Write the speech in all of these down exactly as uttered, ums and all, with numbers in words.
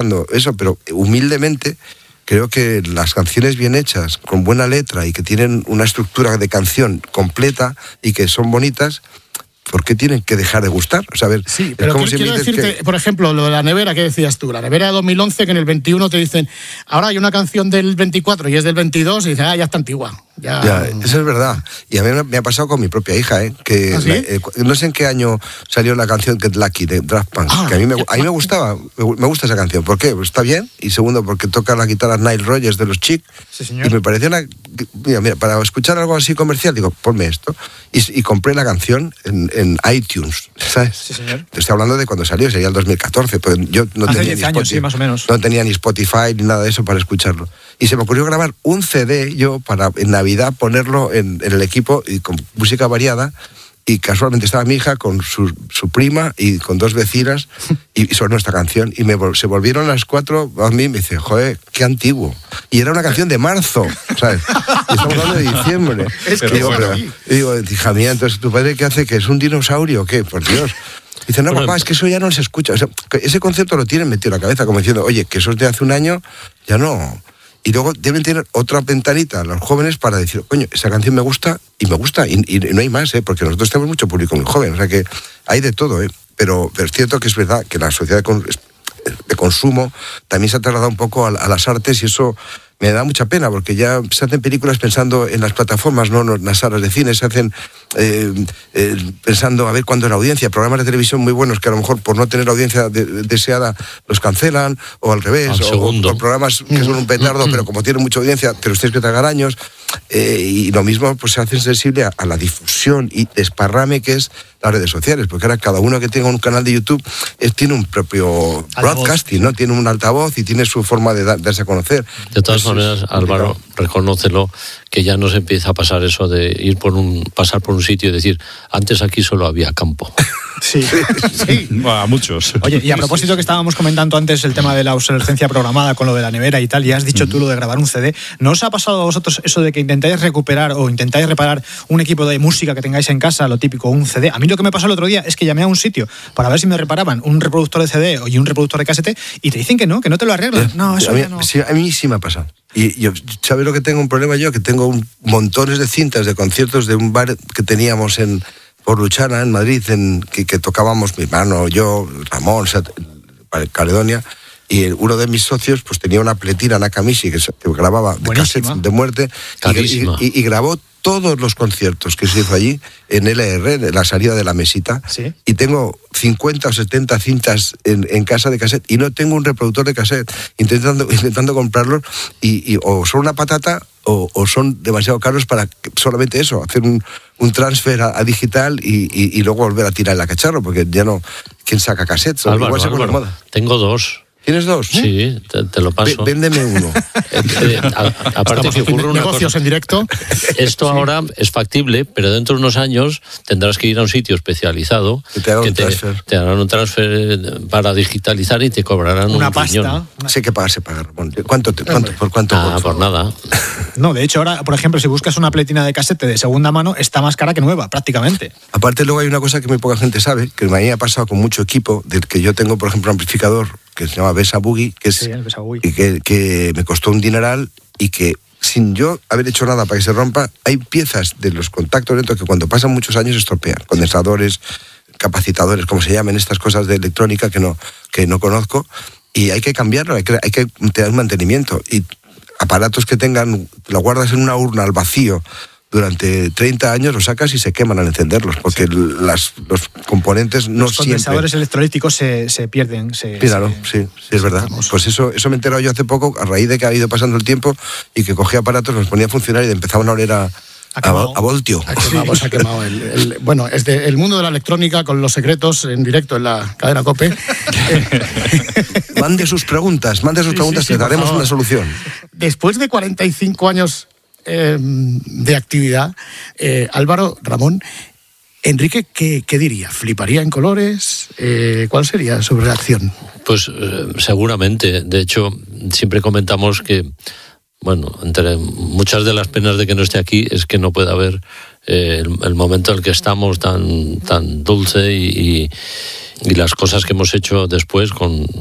escuchando eso, pero humildemente creo que las canciones bien hechas, con buena letra y que tienen una estructura de canción completa y que son bonitas, ¿por qué tienen que dejar de gustar? O sea, a ver, sí, pero como quiero, si quiero decirte, que... por ejemplo, lo de la nevera que decías tú, la nevera de dos mil once, que en el veintiuno te dicen, ahora hay una canción del veinticuatro y es del veintidós, y dicen, ah, ya está antigua. Ya... ya, eso es verdad. Y a mí me ha pasado con mi propia hija, ¿eh? Que ¿Ah, sí? la, eh, no sé en qué año salió la canción Get Lucky de Daft Punk, ah, que a mí me, a mí me gustaba, me gusta esa canción. ¿Por qué? Pues está bien, y segundo, porque toca la guitarra Nile Rodgers de los Chic, sí, señor. Y me pareció una... Mira, mira, para escuchar algo así comercial, digo, ponme esto. Y, y compré la canción en, en iTunes, ¿sabes? Sí, señor. Te estoy hablando de cuando salió, sería el dos mil catorce, pues yo no Hace tenía diez ni años, Spotify, sí, más o menos. No tenía ni Spotify ni nada de eso para escucharlo. Y se me ocurrió grabar un C D yo para en Navidad ponerlo en, en el equipo y con música variada. Y casualmente estaba mi hija con su, su prima y con dos vecinas y sonó esta canción y me, se volvieron las cuatro a mí y me dice, joder, qué antiguo. Y era una canción de marzo, ¿sabes? Y estamos hablando de diciembre. Es que y digo, bueno, pero, y digo, hija mía, entonces ¿tu padre qué hace? ¿Que es un dinosaurio o qué? Por Dios. Dice, no, papá, es que eso ya no se escucha. O sea, ese concepto lo tienen metido en la cabeza, como diciendo, oye, que eso es de hace un año, ya no... Y luego deben tener otra ventanita los jóvenes para decir, coño, esa canción me gusta y me gusta, y, y no hay más, ¿eh? Porque nosotros tenemos mucho público muy joven, o sea que hay de todo, ¿eh? Pero, pero es cierto que es verdad que la sociedad de, con, de consumo también se ha trasladado un poco a, a las artes y eso me da mucha pena, porque ya se hacen películas pensando en las plataformas, no en las salas de cine, se hacen eh, eh, pensando a ver cuándo es la audiencia, programas de televisión muy buenos que a lo mejor por no tener audiencia de, de, deseada los cancelan, o al revés, al o, o programas que son un petardo, pero como tienen mucha audiencia, te los tienes que tragar años, eh, y lo mismo pues se hace sensible a, a la difusión y desparrame que es las redes sociales, porque ahora cada uno que tenga un canal de YouTube es, tiene un propio broadcasting, ¿no? Tiene un altavoz y tiene su forma de da, darse a conocer. De todas pues maneras, es Álvaro, reconócelo, que ya no se empieza a pasar eso de ir por un, pasar por un sitio y decir, antes aquí solo había campo. Sí, sí. Bueno, a muchos. Oye, y a propósito que estábamos comentando antes el tema de la obsolescencia programada con lo de la nevera y tal, y has dicho tú lo de grabar un C D, ¿no os ha pasado a vosotros eso de que intentáis recuperar o intentáis reparar un equipo de música que tengáis en casa, lo típico, un C D? A mí lo que me pasó el otro día es que llamé a un sitio para ver si me reparaban un reproductor de C D y un reproductor de casete y te dicen que no, que no te lo arreglan. No, eso a mí, ya no. Sí, a mí sí me ha pasado. Y yo, ¿sabes lo que tengo un problema yo? Que tengo un, montones de cintas de conciertos de un bar que teníamos en por Luchana, en Madrid, en, que, que tocábamos mi hermano, yo, Ramón, o sea, Caledonia, y el, uno de mis socios pues tenía una pletina Nakamichi que, que grababa de cassettes de muerte y, y, y grabó todos los conciertos que se hizo allí en L R, de la salida de la mesita, ¿sí? Y tengo cincuenta o setenta cintas en, en casa de cassette y no tengo un reproductor de cassette, intentando, intentando comprarlos y, y o son una patata o, o son demasiado caros para solamente eso, hacer un, un transfer a, a digital y, y, y luego volver a tirar la cacharro, porque ya no, ¿quién saca cassettes? Álvaro, Igual se Álvaro, moda. Tengo dos. ¿Tienes dos? Sí, te, te lo paso. V- véndeme uno. Eh, eh, a, aparte que ocurre una negocios cosa. En directo. Esto sí. Ahora es factible, pero dentro de unos años tendrás que ir a un sitio especializado que te hagan que un te, transfer. Te harán un transfer para digitalizar y te cobrarán una un pasta. riñón. Sé que pagarse pagar. ¿Cuánto, te, cuánto, ¿Por cuánto? Ah, por, por nada. No, de hecho ahora, por ejemplo, si buscas una pletina de casete de segunda mano, está más cara que nueva, prácticamente. Aparte luego hay una cosa que muy poca gente sabe, que me ha pasado con mucho equipo, del que yo tengo, por ejemplo, un amplificador que se llama Besa Boogie, que, es, sí, el Besa Boogie. Y que, que me costó un dineral y que sin yo haber hecho nada para que se rompa, hay piezas de los contactos dentro que cuando pasan muchos años estropean, condensadores, capacitadores, como se llaman estas cosas de electrónica que no, que no conozco, y hay que cambiarlo, hay que, hay que tener mantenimiento, y aparatos que tengan, lo guardas en una urna al vacío durante treinta años, los sacas y se queman al encenderlos, porque sí. las, los componentes no los condensadores siempre... electrolíticos se, se pierden. Se, Claro, se, sí, sí, es verdad. Vamos. Pues eso, eso me he enterado yo hace poco, a raíz de que ha ido pasando el tiempo y que cogía aparatos, los ponía a funcionar y empezaban a oler a, a, a voltio. Ha quemado, sí. ha quemado el, el, bueno, es de, el mundo de la electrónica con los secretos en directo en la cadena COPE. Mande sus preguntas, mande sus sí, preguntas, sí, sí, que daremos una solución. Después de cuarenta y cinco años eh, de actividad, eh, Álvaro, Ramón, Enrique, ¿qué, qué diría? ¿Fliparía en colores? Eh, ¿Cuál sería su reacción? Pues eh, seguramente. De hecho, siempre comentamos que, bueno, entre muchas de las penas de que no esté aquí es que no pueda haber eh, el, el momento en el que estamos tan, tan dulce y, y, y las cosas que hemos hecho después con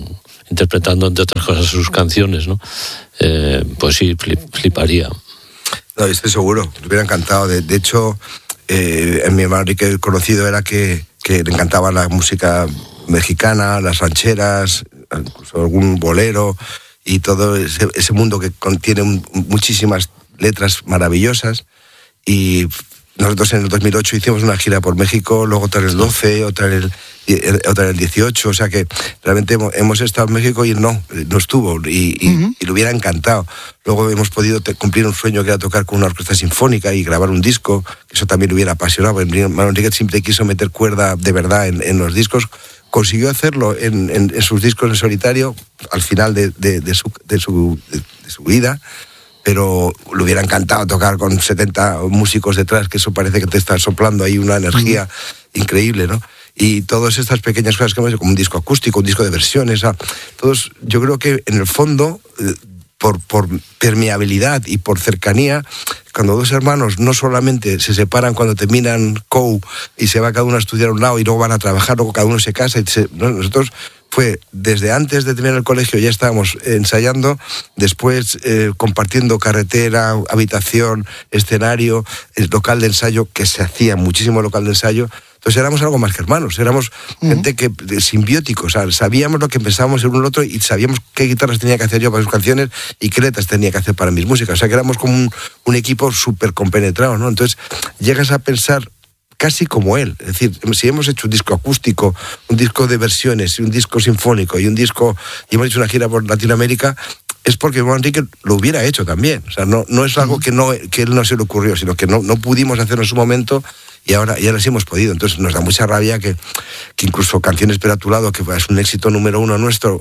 interpretando entre otras cosas sus canciones, ¿no? Eh, pues sí, flip, fliparía. No, estoy seguro, me hubiera encantado. De, de hecho, eh, en mi hermano Enrique el conocido era que, que le encantaba la música mexicana, las rancheras, incluso algún bolero y todo ese, ese mundo que contiene un, muchísimas letras maravillosas. Y nosotros en el dos mil ocho hicimos una gira por México, luego otra en el doce, otra en el, otra en el dieciocho, o sea que realmente hemos, hemos estado en México y él no, no estuvo, y, y, uh-huh. y le hubiera encantado. Luego hemos podido te, cumplir un sueño que era tocar con una orquesta sinfónica y grabar un disco, que eso también le hubiera apasionado. Manuel Enrique siempre quiso meter cuerda de verdad en, en los discos, consiguió hacerlo en, en, en sus discos en solitario al final de, de, de, su, de, su, de, de su vida, pero le hubiera encantado tocar con setenta músicos detrás, que eso parece que te está soplando ahí una energía uh-huh. increíble, ¿no? Y todas estas pequeñas cosas que hemos hecho, como un disco acústico, un disco de versiones, ¿sabes? Todos, yo creo que en el fondo, por, por permeabilidad y por cercanía, cuando dos hermanos no solamente se separan cuando terminan C O U y se va cada uno a estudiar a un lado y luego van a trabajar, luego cada uno se casa, y se, ¿no? Nosotros fue desde antes de terminar el colegio ya estábamos ensayando, después eh, compartiendo carretera, habitación, escenario, el local de ensayo, que se hacía muchísimo local de ensayo. Entonces éramos algo más que hermanos, éramos uh-huh. gente que simbióticos, o sea, sabíamos lo que pensábamos el uno el otro y sabíamos qué guitarras tenía que hacer yo para sus canciones y qué letras tenía que hacer para mis músicas. O sea, que éramos como un, un equipo súper compenetrado, ¿no? Entonces llegas a pensar casi como él, es decir, si hemos hecho un disco acústico, un disco de versiones, un disco sinfónico y un disco, y hemos hecho una gira por Latinoamérica, es porque Manuel Enrique lo hubiera hecho también. O sea, no, no es algo que, no, que él no se le ocurrió, sino que no, no pudimos hacerlo en su momento y ahora ya sí hemos podido. Entonces nos da mucha rabia que, que incluso Canciones para tu lado, que es un éxito número uno nuestro,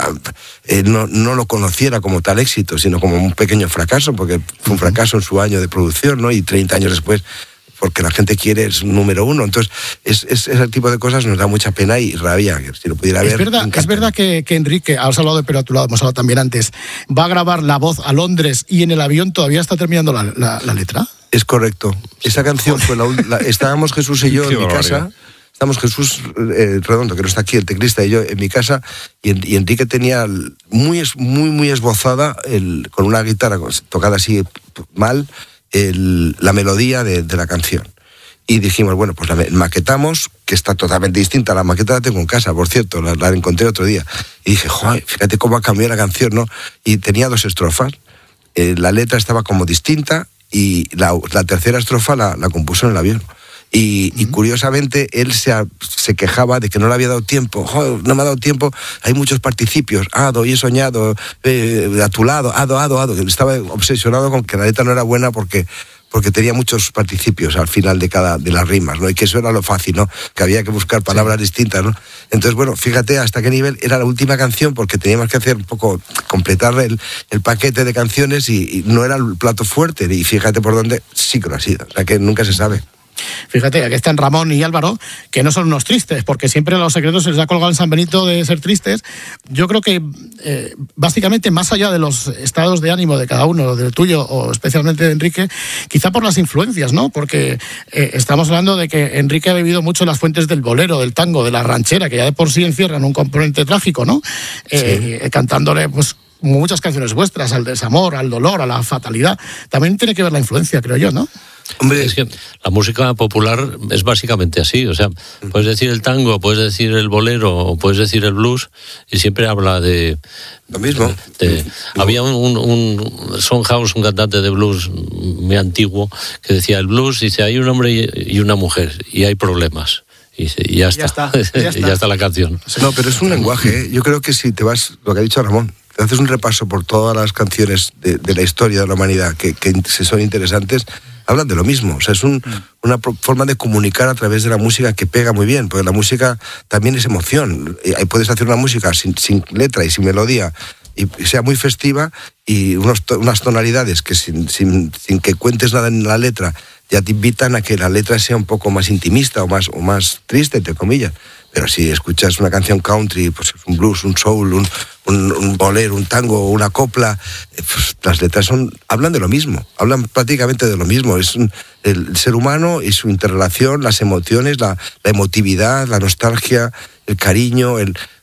eh, no, no lo conociera como tal éxito, sino como un pequeño fracaso, porque fue un fracaso en su año de producción, ¿no? Y treinta años después, porque la gente quiere es número uno. Entonces, es, es, ese tipo de cosas nos da mucha pena y rabia, que si lo pudiera ver. Es verdad, es verdad que, que Enrique, has hablado de Pero a tu lado, hemos hablado también antes, va a grabar La Voz a Londres y en el avión todavía está terminando la, la, la letra. Es correcto. Esa canción fue la, la estábamos Jesús y yo en mi casa. Estamos Jesús eh, Redondo, que no está aquí, el teclista, y yo en mi casa, y, y Enrique tenía muy, muy, muy esbozada, el, con una guitarra tocada así mal, El, la melodía de, de la canción. Y dijimos, bueno, pues la maquetamos, que está totalmente distinta. La maqueta la tengo en casa, por cierto, la, la encontré otro día. Y dije, joder, fíjate cómo ha cambiado la canción, ¿no? Y tenía dos estrofas. Eh, la letra estaba como distinta y la, la tercera estrofa la, la compuso en el avión. Y, y curiosamente él se, se quejaba de que no le había dado tiempo. Joder, no me ha dado tiempo, hay muchos participios. Ado, y he soñado, eh, a tu lado, ado, ado, ado. Estaba obsesionado con que la letra no era buena porque, porque tenía muchos participios al final de cada de las rimas, ¿no? Y que eso era lo fácil, ¿no? Que había que buscar palabras sí. distintas, ¿no? Entonces, bueno, fíjate hasta qué nivel era la última canción, porque teníamos que hacer un poco, completar el, el paquete de canciones y, y no era el plato fuerte. Y fíjate por dónde sí que lo ha sido. O sea, que nunca se sabe. Fíjate, aquí están Ramón y Álvaro, que no son unos tristes, porque siempre a los secretos se les ha colgado en San Benito de ser tristes. Yo creo que, eh, básicamente, más allá de los estados de ánimo de cada uno, del tuyo o especialmente de Enrique, quizá por las influencias, ¿no? Porque eh, estamos hablando de que Enrique ha bebido mucho las fuentes del bolero, del tango, de la ranchera, que ya de por sí encierran un componente trágico, ¿no? Eh, sí. Cantándole, pues, muchas canciones vuestras, al desamor, al dolor, a la fatalidad. También tiene que ver la influencia, creo yo, ¿no? Hombre, es que la música popular es básicamente así, o sea, puedes decir el tango, puedes decir el bolero, o puedes decir el blues, y siempre habla de... Lo mismo. De, de, había un, un, un Son House, un cantante de blues muy antiguo, que decía, el blues, dice, hay un hombre y una mujer, y hay problemas. Y, y ya, está. Ya, está, ya, está. ya está la canción. No, pero es un lenguaje, ¿eh? Yo creo que si te vas, lo que ha dicho Ramón, te haces un repaso por todas las canciones de, de la historia de la humanidad que, que son interesantes, hablan de lo mismo. O sea, es un, una forma de comunicar a través de la música que pega muy bien, porque la música también es emoción. Y puedes hacer una música sin, sin letra y sin melodía, y sea muy festiva, y unos, unas tonalidades que sin, sin, sin que cuentes nada en la letra, ya te invitan a que la letra sea un poco más intimista o más, o más triste, entre comillas. Pero si escuchas una canción country, pues un blues, un soul, un, un, un bolero, un tango, una copla, pues las letras son, hablan de lo mismo, hablan prácticamente de lo mismo. Es un, el ser humano y su interrelación, las emociones, la, la emotividad, la nostalgia, el cariño, el,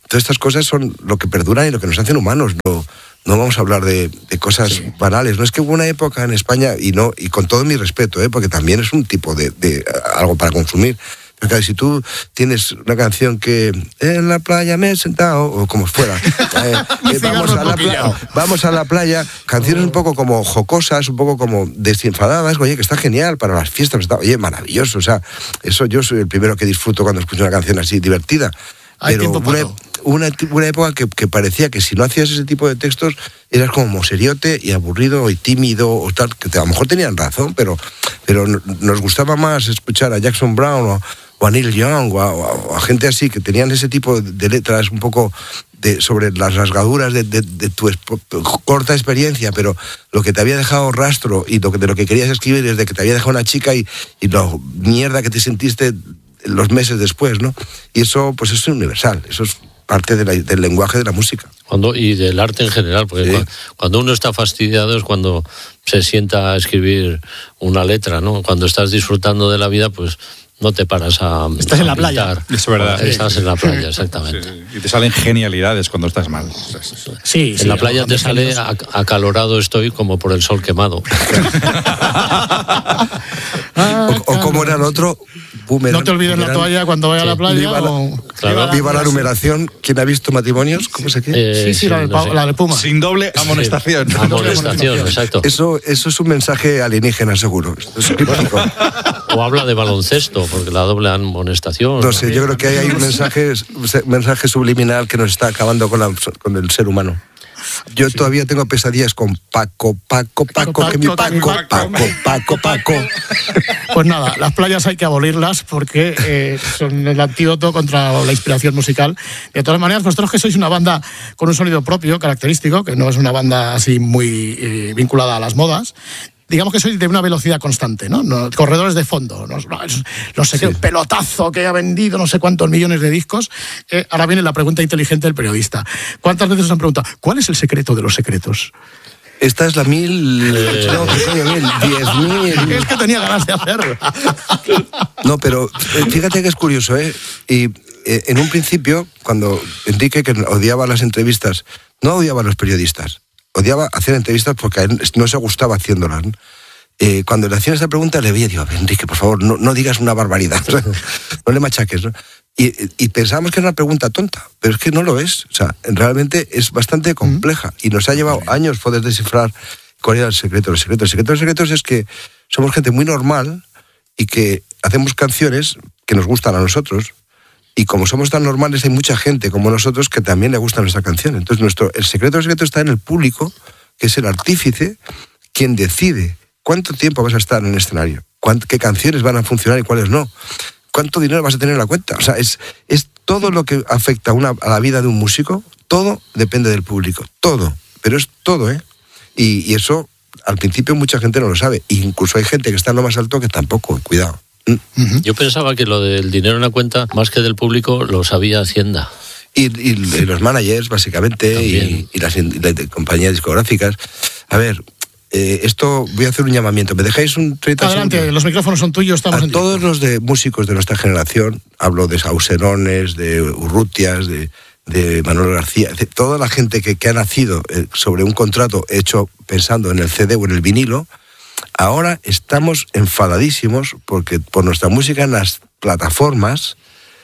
Todas estas cosas son lo que perduran y lo que nos hacen humanos. No, no vamos a hablar de, de cosas sí. banales. No es que hubo una época en España, y no y con todo mi respeto, ¿eh? Porque también es un tipo de, de algo para consumir. Pero claro, si tú tienes una canción que en la playa me he sentado, o como fuera, eh, eh, vamos, a la playa, vamos a la playa, canciones un poco como jocosas, un poco como desenfadadas, oye, que está genial para las fiestas, está, oye, maravilloso, o sea, eso yo soy el primero que disfruto cuando escucho una canción así divertida. Hay Pero una, una, una época que, que parecía que si no hacías ese tipo de textos eras como seriote y aburrido y tímido o tal, que a lo mejor tenían razón, pero, pero nos gustaba más escuchar a Jackson Browne o, o a Neil Young o a, o a gente así que tenían ese tipo de letras un poco de, sobre las rasgaduras de, de, de tu espo, corta experiencia, pero lo que te había dejado rastro y lo que, de lo que querías escribir desde que te había dejado una chica y, y lo mierda que te sentiste los meses después, ¿no? Y eso, pues eso es universal, eso es parte de la, del lenguaje de la música. Cuando, y del arte en general, porque sí. cuando, cuando uno está fastidiado es cuando se sienta a escribir una letra, ¿no? Cuando estás disfrutando de la vida, pues no te paras a... Estás a en la playa. Es verdad. Estás sí. en la playa, exactamente. Sí. Y te salen genialidades cuando estás mal. Sí, en sí, la playa te sale acalorado estoy como por el sol quemado. o, o como era el otro... Boomerang, no te olvides boomerang. La toalla cuando vaya sí. a la playa. Viva, o... la, claro. viva la numeración. ¿Quién ha visto matrimonios? ¿Cómo se quiere? Eh, sí, sí, sí, la, de, no sé. la de Puma. Sin doble amonestación. Sí. Amonestación, exacto. Eso, eso es un mensaje alienígena, seguro. Es críptico. O habla de baloncesto, porque la doble amonestación. No sé, yo creo que hay un mensaje, un mensaje subliminal que nos está acabando con, la, con el ser humano. Yo sí. todavía tengo pesadillas con Paco, Paco, Paco, Paco que mi Paco, Paco, Paco, Paco, Paco. Pues nada, las playas hay que abolirlas porque eh, son el antídoto contra la inspiración musical. De todas maneras, vosotros que sois una banda con un sonido propio, característico, que no es una banda así muy eh, vinculada a las modas, digamos que sois de una velocidad constante, ¿no? no corredores de fondo, no, no, no sé sí. qué, el pelotazo que ha vendido no sé cuántos millones de discos. Eh, ahora viene la pregunta inteligente del periodista. ¿Cuántas veces os han preguntado, ¿cuál es el secreto de los secretos? Esta es la mil... Eh... No, ¿qué coño, mil? Diez mil... Es que tenía ganas de hacerlo. No, pero fíjate que es curioso, ¿eh? Y eh, en un principio, cuando Enrique, que odiaba las entrevistas, no odiaba a los periodistas, odiaba hacer entrevistas porque a él no se gustaba haciéndolas, ¿no? Eh, cuando le hacían esta pregunta le veía y digo, Enrique, por favor, no, no digas una barbaridad, no le machaques, ¿no? Y, y pensábamos que era una pregunta tonta, pero es que no lo es. O sea, realmente es bastante compleja y nos ha llevado años poder descifrar cuál era el secreto. El secreto, el secreto de los secretos es que somos gente muy normal y que hacemos canciones que nos gustan a nosotros. Y como somos tan normales, hay mucha gente como nosotros que también le gusta nuestra canción. Entonces, nuestro, el secreto del secreto está en el público, que es el artífice, quien decide cuánto tiempo vas a estar en el escenario, qué canciones van a funcionar y cuáles no, cuánto dinero vas a tener en la cuenta. O sea, es, es todo lo que afecta a, una, a la vida de un músico, todo depende del público, todo. Pero es todo, ¿eh? Y, y eso, al principio, mucha gente no lo sabe. E incluso hay gente que está en lo más alto que tampoco, cuidado. Yo pensaba que lo del dinero en la cuenta, más que del público, lo sabía Hacienda. Y, y, y los managers, básicamente, y, y las, y las compañías discográficas. A ver, eh, esto, voy a hacer un llamamiento. ¿Me dejáis un treinta Adelante, segundos? Los micrófonos son tuyos, estamos a en todos directo. Los de músicos de nuestra generación, hablo de Sauserones, de Urrutias, de, de Manuel García, de toda la gente que, que ha nacido eh, sobre un contrato hecho pensando en el C D o en el vinilo. Ahora estamos enfadadísimos porque por nuestra música en las plataformas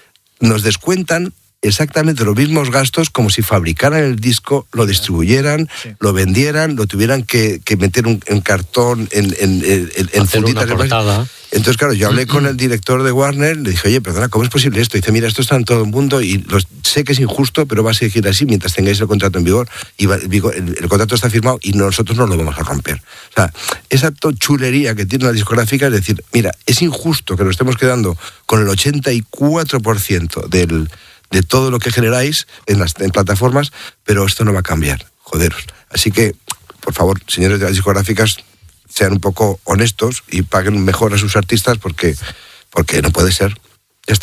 nos descuentan exactamente los mismos gastos como si fabricaran el disco, lo distribuyeran, sí. lo vendieran, lo tuvieran que, que meter un, en cartón, en, en, en, en funditas. Entonces, claro, yo hablé con el director de Warner, le dije, oye, perdona, ¿cómo es posible esto? Y dice, mira, esto está en todo el mundo y los, sé que es injusto, pero va a seguir así mientras tengáis el contrato en vigor. Y va, el, el contrato está firmado y nosotros no lo vamos a romper. O sea, esa chulería que tiene la discográfica es decir, mira, es injusto que nos estemos quedando con el ochenta y cuatro por ciento del, de todo lo que generáis en las en plataformas, pero esto no va a cambiar, joderos. Así que, por favor, señores de las discográficas, sean un poco honestos y paguen mejor a sus artistas porque, porque no puede ser. Ya está.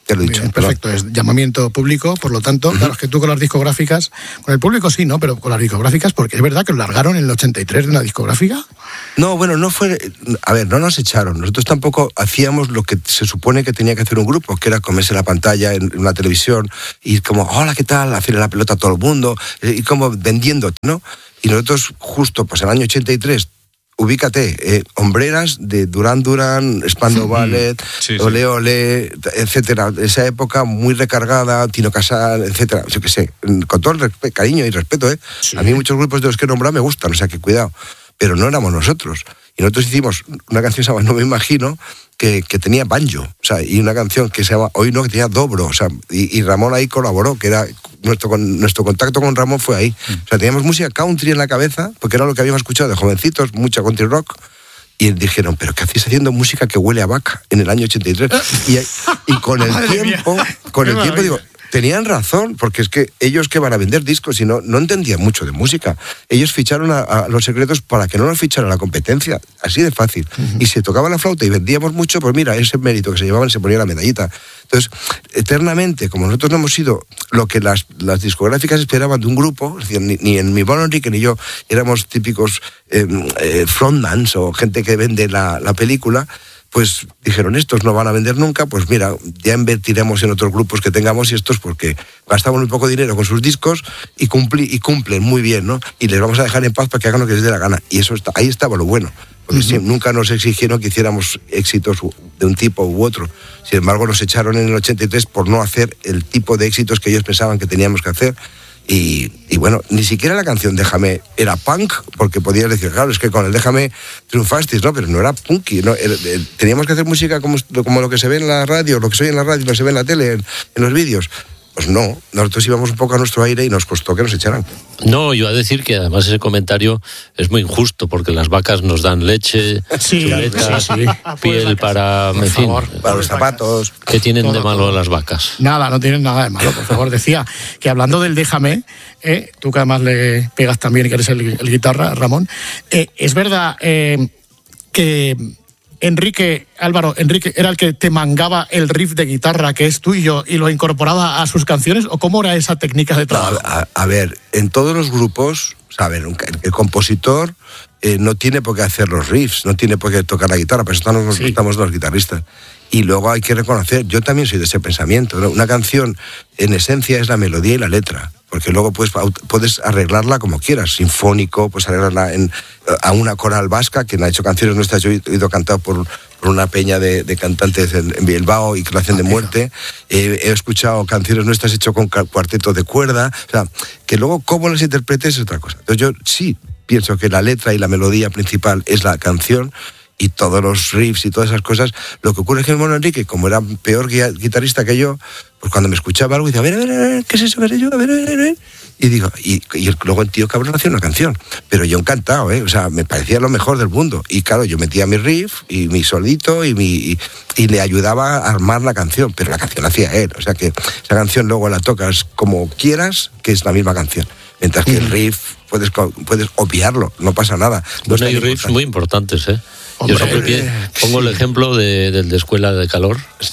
te lo he dicho. Bien, perfecto, es llamamiento público, por lo tanto, uh-huh. claro, es que tú con las discográficas, con el público sí, ¿no? Pero con las discográficas, porque es verdad que lo largaron en el ochenta y tres de una discográfica. No, bueno, no fue, a ver, no nos echaron, nosotros tampoco hacíamos lo que se supone que tenía que hacer un grupo, que era comerse la pantalla en una televisión, y como, hola, ¿qué tal?, hacerle la pelota a todo el mundo, y como vendiéndote, ¿no? Y nosotros, justo, pues en el año ochenta y tres, ubícate, eh, hombreras de Duran Duran, Spandau Ballet, sí, sí. Ole Ole, etcétera. Esa época muy recargada, Tino Casal, etcétera. Yo qué sé, con todo el respe- cariño y respeto, ¿eh? Sí. A mí muchos grupos de los que he nombrado me gustan, o sea que cuidado. Pero no éramos nosotros. Y nosotros hicimos una canción que se llama No me imagino, que, que tenía banjo, o sea, y una canción que se llama Hoy no, que tenía dobro, o sea, y, y Ramón ahí colaboró, que era nuestro, nuestro contacto con Ramón fue ahí. Mm. O sea, teníamos música country en la cabeza, porque era lo que habíamos escuchado de jovencitos, mucha country rock, y dijeron, ¿pero qué hacéis haciendo música que huele a vaca en el año ochenta y tres? Y, y con el tiempo, con el tiempo digo, tenían razón, porque es que ellos que van a vender discos y no, no entendían mucho de música. Ellos ficharon a, a Los Secretos para que no nos fichara la competencia, así de fácil. Uh-huh. Y si tocaban la flauta y vendíamos mucho, pues mira, ese mérito que se llevaban se ponía la medallita. Entonces, eternamente, como nosotros no hemos sido lo que las, las discográficas esperaban de un grupo, es decir, ni, ni en mi Bono Enrique ni yo éramos típicos eh, eh, frontmans o gente que vende la, la película, pues dijeron, estos no van a vender nunca, pues mira, ya invertiremos en otros grupos que tengamos y estos porque gastamos muy poco dinero con sus discos y, cumpli, y cumplen muy bien, ¿no? Y les vamos a dejar en paz para que hagan lo que les dé la gana. Y eso está, ahí estaba lo bueno, porque uh-huh. sí, nunca nos exigieron que hiciéramos éxitos de un tipo u otro. Sin embargo, nos echaron en el ochenta y tres por no hacer el tipo de éxitos que ellos pensaban que teníamos que hacer. Y, y bueno, ni siquiera la canción Déjame era punk, porque podías decir, claro, es que con el Déjame triunfasteis, ¿no? Pero no era punky, ¿no? Era, eh, teníamos que hacer música como, como lo que se ve en la radio, lo que se oye en la radio, lo que se ve en la tele, en, en los vídeos. Pues no, nosotros íbamos un poco a nuestro aire y nos costó que nos echaran. No, yo iba a decir que además ese comentario es muy injusto, porque las vacas nos dan leche, sí, chuleta, sí, sí. piel para, en fin, para los zapatos. ¿Qué tienen todo, de malo todo. las vacas? Nada, no tienen nada de malo, por favor. Decía que hablando del Déjame, eh, tú que además le pegas también y que eres el, el guitarra, Ramón, eh, es verdad eh, que Enrique, Álvaro, Enrique era el que te mangaba el riff de guitarra que es tuyo y lo incorporaba a sus canciones, ¿o cómo era esa técnica de trabajo? No, a, a ver, en todos los grupos, ¿saben? El, el compositor eh, no tiene por qué hacer los riffs, no tiene por qué tocar la guitarra, pero eso nos sí. estamos los guitarristas. Y luego hay que reconocer, yo también soy de ese pensamiento, ¿no? Una canción en esencia es la melodía y la letra, porque luego puedes, puedes arreglarla como quieras, sinfónico, puedes arreglarla en, a una coral vasca, que ha hecho canciones nuestras, yo he ido cantado por, por una peña de, de cantantes en, en Bilbao y que lo hacen de muerte, eh, he escuchado canciones nuestras hechas con cuarteto de cuerda, o sea, que luego cómo las interpretes es otra cosa. Entonces yo sí pienso que la letra y la melodía principal es la canción, y todos los riffs y todas esas cosas. Lo que ocurre es que el Mono Enrique, como era peor guitarrista que yo, pues cuando me escuchaba algo, decía, a ver, a ver, a ver, ¿qué es eso? ¿Qué es eso? A ver, a ver, a ver. Y digo, y, y luego el tío cabrón hacía una canción. Pero yo encantado, ¿eh? O sea, me parecía lo mejor del mundo. Y claro, yo metía mi riff y mi solito y, mi, y, y le ayudaba a armar la canción. Pero la canción la hacía él. O sea que esa canción luego la tocas como quieras, que es la misma canción. Mientras que el riff puedes, puedes obviarlo, no pasa nada. No bueno, hay riffs importante. Muy importantes, ¿eh? Yo siempre pongo el ejemplo de, del de Escuela de Calor. Sí.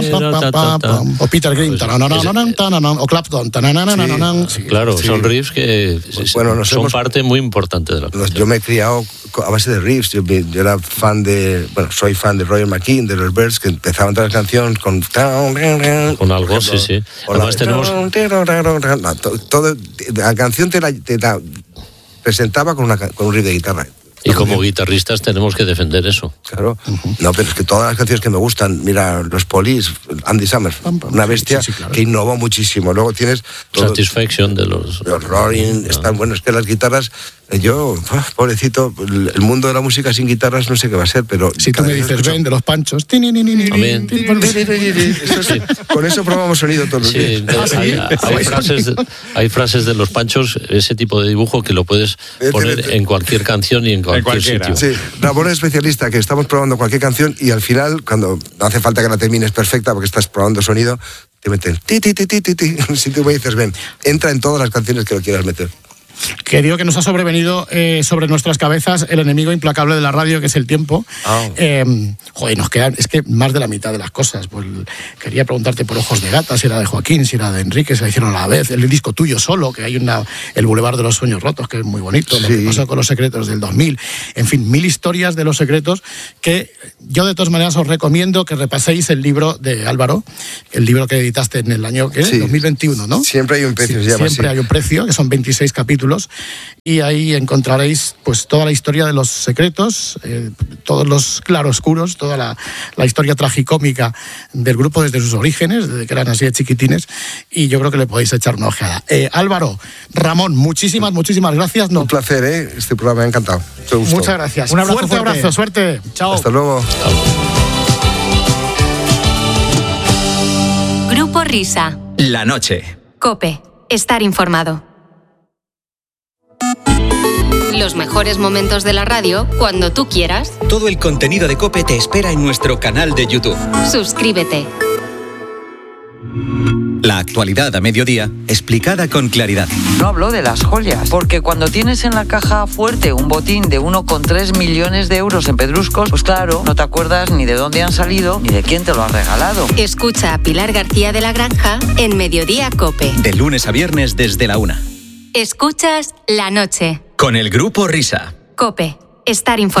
O Peter Green, o Clapton. Sí, claro, sí. Son riffs que pues bueno, son hemos, parte muy importante de la canción. Yo me he criado a base de riffs. Yo, yo era fan de, bueno, soy fan de Roger McKean, de los Birds, que empezaban todas las canciones con... Con algo, sí, sí. Además tenemos... Todo, la canción te la, te la presentaba con, una, con un riff de guitarra. Y como guitarristas tenemos que defender eso. Claro. Uh-huh. No, pero es que todas las canciones que me gustan, mira, los Police, Andy Summers, una bestia sí, sí, claro. que innovó muchísimo. Luego tienes... Todo, Satisfaction de los... Los Rolling, no. están buenos. Es que las guitarras, yo, pobrecito, el mundo de la música sin guitarras no sé qué va a ser, pero... Si tú me dices, escucho... ven, de los Panchos... También. Eso es, con eso probamos sonido todos los sí, días. De, ¿Ah, hay, sí? hay, frases de, hay frases de los Panchos, ese tipo de dibujo que lo puedes poner en cualquier canción y en cualquier sitio. Sí, Ramón es especialista, que estamos probando cualquier canción y al final, cuando no hace falta que la termines perfecta porque estás probando sonido, te meten ti, ti, ti, ti, ti, ti. Si tú me dices, ven, entra en todas las canciones que lo quieras meter. Que digo que nos ha sobrevenido eh, sobre nuestras cabezas el enemigo implacable de la radio, que es el tiempo. Oh. Eh, joder, nos quedan, es que más de la mitad de las cosas. Pues quería preguntarte por Ojos de Gata, si era de Joaquín, si era de Enrique, si la hicieron a la vez. El disco tuyo solo, que hay una, el Boulevard de los Sueños Rotos, que es muy bonito. Sí. Lo que pasó con Los Secretos del dos mil. En fin, mil historias de Los Secretos que yo de todas maneras os recomiendo que repaséis el libro de Álvaro, el libro que editaste en el año ¿qué? Sí. dos mil veintiuno, ¿no? Siempre hay un precio, sí, se llama Siempre así. hay un precio, que son veintiséis capítulos, y ahí encontraréis pues toda la historia de Los Secretos, eh, todos los claroscuros, toda la, la historia tragicómica del grupo desde sus orígenes, desde que eran así de chiquitines, y yo creo que le podéis echar una ojeada. Eh, Álvaro, Ramón, muchísimas, muchísimas gracias. No. Un placer, ¿eh? Este programa me ha encantado. Muchas gracias. Un abrazo fuerte, fuerte. abrazo, suerte. Chao. Hasta luego. Grupo Risa. La noche. COPE. Estar informado. Los mejores momentos de la radio cuando tú quieras. Todo el contenido de COPE te espera en nuestro canal de YouTube. Suscríbete. La actualidad a mediodía, explicada con claridad. No hablo de las joyas, porque cuando tienes en la caja fuerte un botín de uno coma tres millones de euros en pedruscos, pues claro, no te acuerdas ni de dónde han salido ni de quién te lo ha regalado. Escucha a Pilar García de la Granja en Mediodía COPE. De lunes a viernes desde la una. Escuchas La Noche. Con el Grupo Risa. COPE. Estar informado.